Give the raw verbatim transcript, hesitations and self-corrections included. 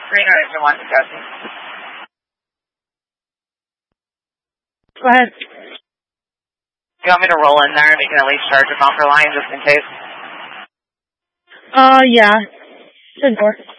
three nine engine one, Jesse. Go ahead. You want me to roll in there and we can at least charge a bumper line just in case? Uh, yeah. Should work.